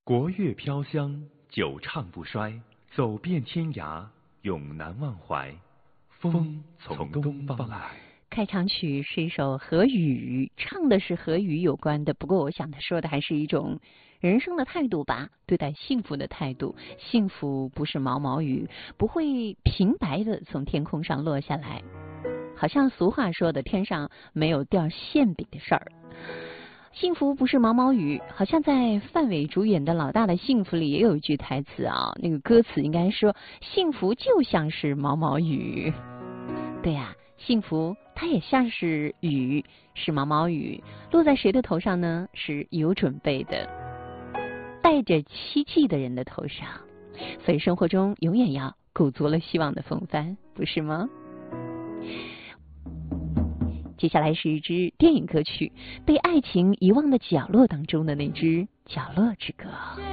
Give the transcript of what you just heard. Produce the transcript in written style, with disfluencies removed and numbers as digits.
国乐飘香，久唱不衰，走遍天涯，永难忘怀。风从东方来。 开场曲是一首和雨，唱的是和雨有关的，不过我想他说的还是一种人生的态度吧，对待幸福的态度。幸福不是毛毛雨，不会平白的从天空上落下来，好像俗话说的天上没有掉馅饼的事儿。幸福不是毛毛雨，好像在范伟主演的《老大的幸福》里也有一句台词啊，那个歌词应该说幸福就像是毛毛雨。对呀，幸福它也像是雨，是毛毛雨，落在谁的头上呢？是有准备的，带着希冀的人的头上。所以生活中永远要鼓足了希望的风帆，不是吗？接下来是一支电影歌曲，被爱情遗忘的角落当中的那支角落之歌。